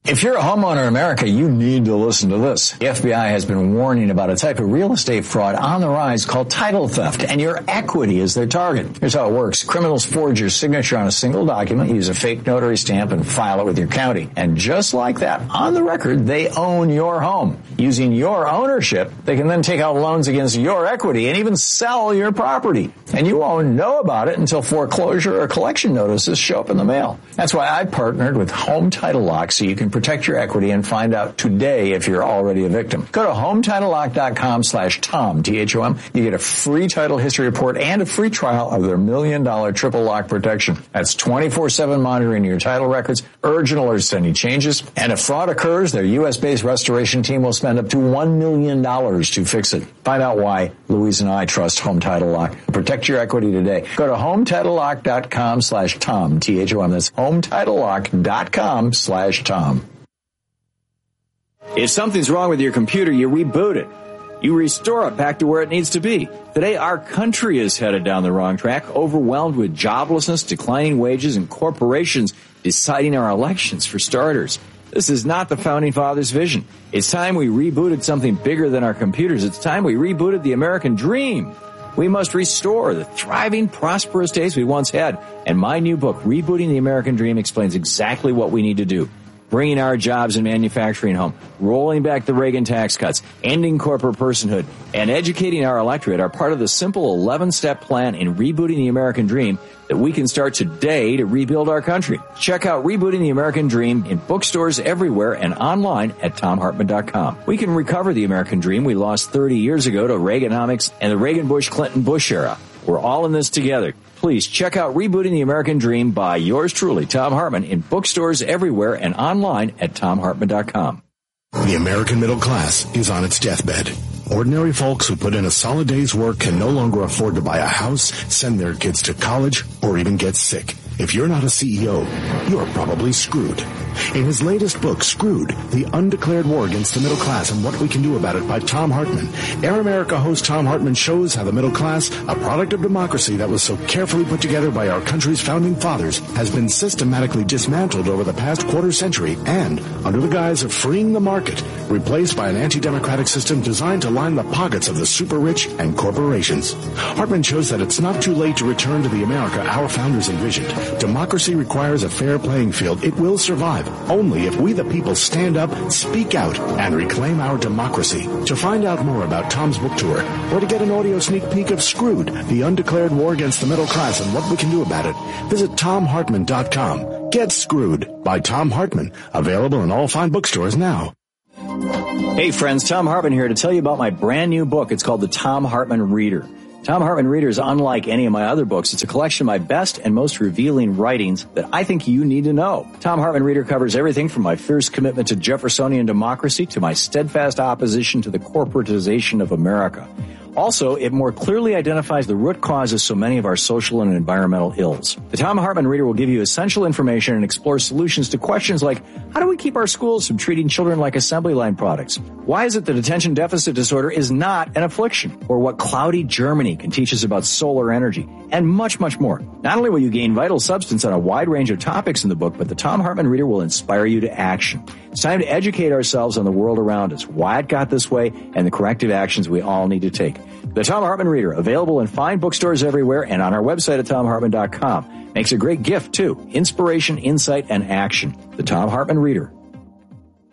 If you're a homeowner in America, you need to listen to this. The FBI has been warning about a type of real estate fraud on the rise called title theft, and your equity is their target. Here's how it works. Criminals forge your signature on a single document, use a fake notary stamp, and file it with your county. And just like that, on the record, they own your home. Using your ownership, they can then take out loans against your equity and even sell your property. And you won't know about it until foreclosure or collection notices show up in the mail. That's why I partnered with Home Title Lock so you can protect your equity and find out today if you're already a victim. Go to HometitleLock.com/Tom, T-H-O-M. You get a free title history report and a free trial of their $1 million triple lock protection. That's 24/7 monitoring your title records, urgent alerts to any changes, and if fraud occurs, their U.S.-based restoration team will spend up to $1 million to fix it. Find out why Louise and I trust Home Title Lock. Protect your equity today. Go to HometitleLock.com/Tom, T-H-O-M. That's HometitleLock.com/Tom. If something's wrong with your computer, you reboot it. You restore it back to where it needs to be. Today, our country is headed down the wrong track, overwhelmed with joblessness, declining wages, and corporations deciding our elections for starters. This is not the Founding Fathers' vision. It's time we rebooted something bigger than our computers. It's time we rebooted the American dream. We must restore the thriving, prosperous days we once had. And my new book, Rebooting the American Dream, explains exactly what we need to do. Bringing our jobs and manufacturing home, rolling back the Reagan tax cuts, ending corporate personhood, and educating our electorate are part of the simple 11-step plan in rebooting the American dream that we can start today to rebuild our country. Check out Rebooting the American Dream in bookstores everywhere and online at TomHartman.com. We can recover the American dream we lost 30 years ago to Reaganomics and the Reagan-Bush-Clinton-Bush era. We're all in this together. Please check out Rebooting the American Dream by yours truly, Tom Hartman, in bookstores everywhere and online at TomHartman.com. The American middle class is on its deathbed. Ordinary folks who put in a solid day's work can no longer afford to buy a house, send their kids to college, or even get sick. If you're not a CEO, you're probably screwed. In his latest book, Screwed, The Undeclared War Against the Middle Class and What We Can Do About It by Tom Hartman, Air America host Tom Hartman shows how the middle class, a product of democracy that was so carefully put together by our country's founding fathers, has been systematically dismantled over the past quarter century and, under the guise of freeing the market, replaced by an anti-democratic system designed to line the pockets of the super rich and corporations. Hartman shows that it's not too late to return to the America our founders envisioned. Democracy requires a fair playing field. It will survive only if we the people stand up, speak out, and reclaim our democracy. To find out more about Tom's book tour, or to get an audio sneak peek of Screwed, The Undeclared War Against the Middle Class and What We Can Do About It, visit TomHartman.com. Get Screwed by Tom Hartman. Available in all fine bookstores now. Hey friends, Tom Hartman here to tell you about my brand new book. It's called The Tom Hartman Reader. Tom Hartman Reader is unlike any of my other books. It's a collection of my best and most revealing writings that I think you need to know. Tom Hartman Reader covers everything from my fierce commitment to Jeffersonian democracy to my steadfast opposition to the corporatization of America. Also, it more clearly identifies the root causes so many of our social and environmental ills. The Tom Hartman Reader will give you essential information and explore solutions to questions like, how do we keep our schools from treating children like assembly line products? Why is it that attention deficit disorder is not an affliction? Or what cloudy Germany can teach us about solar energy? And much, much more. Not only will you gain vital substance on a wide range of topics in the book, but the Tom Hartman Reader will inspire you to action. It's time to educate ourselves on the world around us, why it got this way, and the corrective actions we all need to take. The Tom Hartman Reader, available in fine bookstores everywhere and on our website at TomHartman.com. Makes a great gift, too. Inspiration, insight, and action. The Tom Hartman Reader.